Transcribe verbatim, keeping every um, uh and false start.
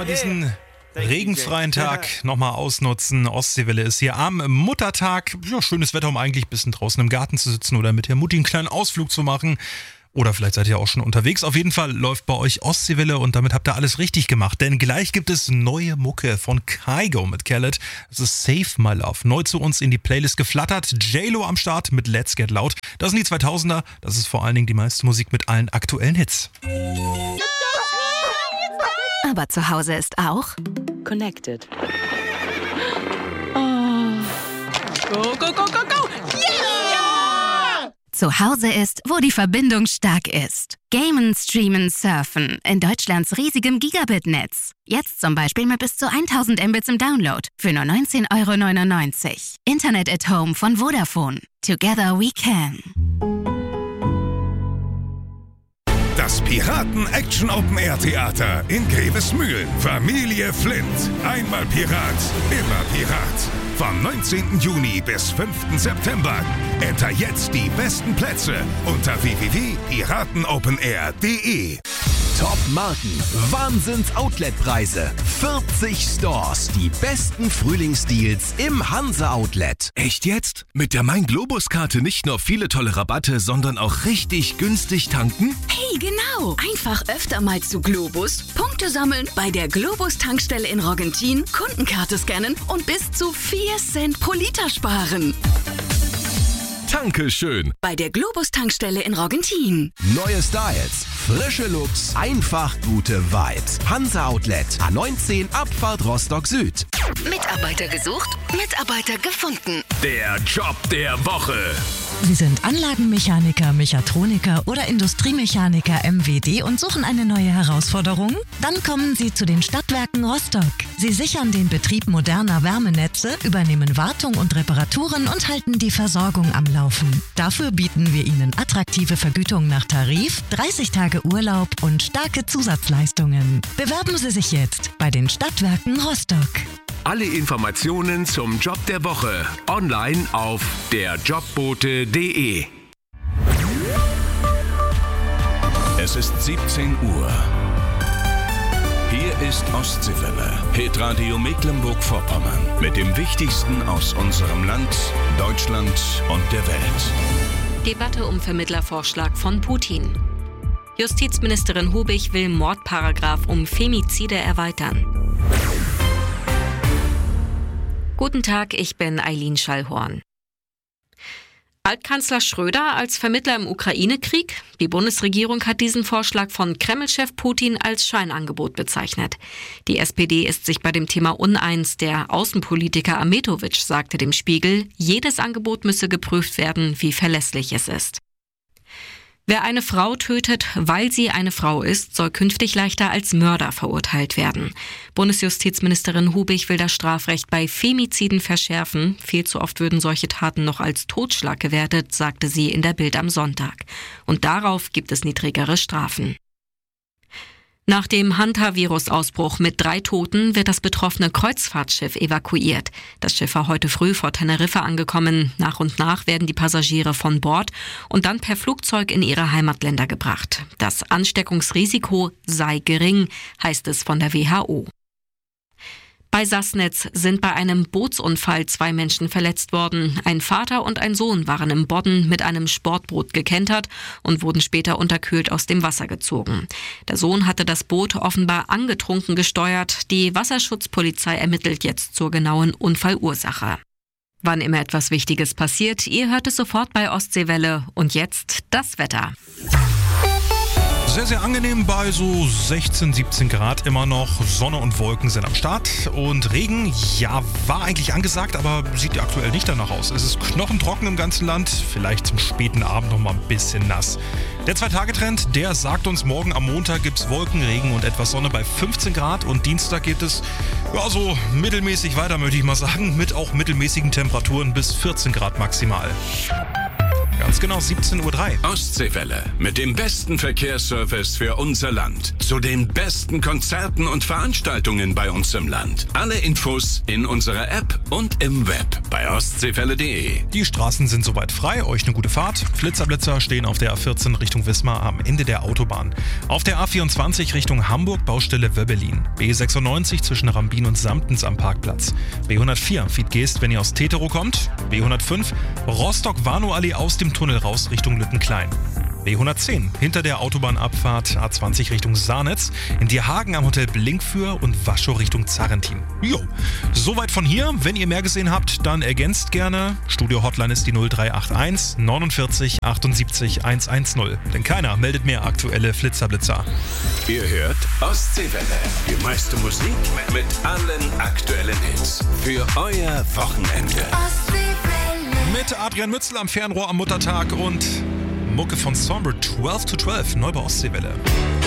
diesen regenfreien Tag nochmal ausnutzen. Ostseewelle ist hier am Muttertag. Ja, schönes Wetter, um eigentlich ein bisschen draußen im Garten zu sitzen oder mit der Mutti einen kleinen Ausflug zu machen. Oder vielleicht seid ihr auch schon unterwegs. Auf jeden Fall läuft bei euch Ostseewelle und damit habt ihr alles richtig gemacht. Denn gleich gibt es neue Mucke von Kygo mit Khaled. Das ist Save My Love. Neu zu uns in die Playlist geflattert. J-Lo am Start mit Let's Get Loud. Das sind die zweitausender. Das ist vor allen Dingen die meiste Musik mit allen aktuellen Hits. Aber zu Hause ist auch Connected. Oh. Go, go, go, go, go! Yeah! Zu Hause ist, wo die Verbindung stark ist. Gamen, Streamen, Surfen in Deutschlands riesigem Gigabit-Netz. Jetzt zum Beispiel mit bis zu tausend Mbits im Download für nur neunzehn Euro neunundneunzig. Internet at Home von Vodafone. Together we can. Das Piraten-Action-Open-Air-Theater in Grevesmühlen. Familie Flint. Einmal Pirat, immer Pirat. Vom neunzehnten Juni bis fünften September. Enter jetzt die besten Plätze unter w w w punkt piratenopenair punkt de. Top-Marken, Wahnsinns-Outlet-Preise, vierzig Stores, die besten Frühlingsdeals im Hansa-Outlet. Echt jetzt? Mit der Mein-Globus-Karte nicht nur viele tolle Rabatte, sondern auch richtig günstig tanken? Hey, genau! Einfach öfter mal zu Globus, Punkte sammeln, bei der Globus-Tankstelle in Roggentin, Kundenkarte scannen und bis zu vier Cent pro Liter sparen. Dankeschön. Bei der Globus-Tankstelle in Roggentin. Neue Styles, frische Looks, einfach gute Vibes. Hansa Outlet, A neunzehn, Abfahrt Rostock Süd. Mitarbeiter gesucht, Mitarbeiter gefunden. Der Job der Woche. Sie sind Anlagenmechaniker, Mechatroniker oder Industriemechaniker M W D und suchen eine neue Herausforderung? Dann kommen Sie zu den Stadtwerken Rostock. Sie sichern den Betrieb moderner Wärmenetze, übernehmen Wartung und Reparaturen und halten die Versorgung am Laufen. Dafür bieten wir Ihnen attraktive Vergütung nach Tarif, dreißig Tage Urlaub und starke Zusatzleistungen. Bewerben Sie sich jetzt bei den Stadtwerken Rostock. Alle Informationen zum Job der Woche online auf der jobbote punkt de. Es ist siebzehn Uhr. Hier ist Ostseewelle, Hitradio Mecklenburg-Vorpommern. Mit dem Wichtigsten aus unserem Land, Deutschland und der Welt. Debatte um Vermittlervorschlag von Putin. Justizministerin Hubig will Mordparagraf um Femizide erweitern. Guten Tag, ich bin Eileen Schallhorn. Altkanzler Schröder als Vermittler im Ukraine-Krieg? Die Bundesregierung hat diesen Vorschlag von Kreml-Chef Putin als Scheinangebot bezeichnet. Die S P D ist sich bei dem Thema uneins. Der Außenpolitiker Ametowitsch sagte dem Spiegel, jedes Angebot müsse geprüft werden, wie verlässlich es ist. Wer eine Frau tötet, weil sie eine Frau ist, soll künftig leichter als Mörder verurteilt werden. Bundesjustizministerin Hubig will das Strafrecht bei Femiziden verschärfen. Viel zu oft würden solche Taten noch als Totschlag gewertet, sagte sie in der Bild am Sonntag. Und darauf gibt es niedrigere Strafen. Nach dem Hantavirus-Ausbruch mit drei Toten wird das betroffene Kreuzfahrtschiff evakuiert. Das Schiff war heute früh vor Teneriffa angekommen. Nach und nach werden die Passagiere von Bord und dann per Flugzeug in ihre Heimatländer gebracht. Das Ansteckungsrisiko sei gering, heißt es von der W H O. Bei Sassnitz sind bei einem Bootsunfall zwei Menschen verletzt worden. Ein Vater und ein Sohn waren im Bodden mit einem Sportboot gekentert und wurden später unterkühlt aus dem Wasser gezogen. Der Sohn hatte das Boot offenbar angetrunken gesteuert. Die Wasserschutzpolizei ermittelt jetzt zur genauen Unfallursache. Wann immer etwas Wichtiges passiert, ihr hört es sofort bei Ostseewelle. Und jetzt das Wetter. Sehr, sehr angenehm bei so sechzehn, siebzehn Grad immer noch. Sonne und Wolken sind am Start. Und Regen, ja, war eigentlich angesagt, aber sieht aktuell nicht danach aus. Es ist knochentrocken im ganzen Land, vielleicht zum späten Abend noch mal ein bisschen nass. Der Zwei-Tage-Trend, der sagt uns, morgen am Montag gibt es Wolken, Regen und etwas Sonne bei fünfzehn Grad. Und Dienstag geht es ja so mittelmäßig weiter, möchte ich mal sagen, mit auch mittelmäßigen Temperaturen bis vierzehn Grad maximal. Ganz genau siebzehn Uhr drei. Ostseewelle mit dem besten Verkehrsservice für unser Land. Zu den besten Konzerten und Veranstaltungen bei uns im Land. Alle Infos in unserer App und im Web bei ostseewelle punkt de. Die Straßen sind soweit frei, euch eine gute Fahrt. Flitzerblitzer stehen auf der A vierzehn Richtung Wismar am Ende der Autobahn. Auf der A vierundzwanzig Richtung Hamburg, Baustelle Wöbbelin. B sechsundneunzig zwischen Rambin und Samtens am Parkplatz. B hundertvier Fied-Geest, wenn ihr aus Teterow kommt. B hundertfünf Rostock-Warnow-Allee aus dem Tunnel raus Richtung Lüttenklein. B hundertzehn hinter der Autobahnabfahrt A zwanzig Richtung Saarnetz, in Dierhagen am Hotel Blinkfür und Waschow Richtung Zarrentin. Jo, soweit von hier. Wenn ihr mehr gesehen habt, dann ergänzt gerne. Studio-Hotline ist die null drei acht eins neunundvierzig achtundsiebzig hundertzehn. Denn keiner meldet mehr aktuelle Flitzerblitzer. Ihr hört Ostseewelle. Die meiste Musik mit allen aktuellen Hits. Für euer Wochenende. Mit Adrian Mützler am Fernrohr am Muttertag und Mucke von Sombre zwölf zu zwölf, neu bei Ostseewelle.